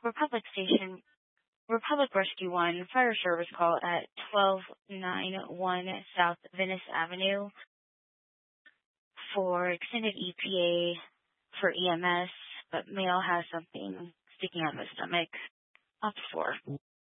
Republic Station, Republic Rescue 1, fire service call at 1291 South Venice Avenue for extended EPA for EMS, but male has something sticking out of his stomach. Ops 4.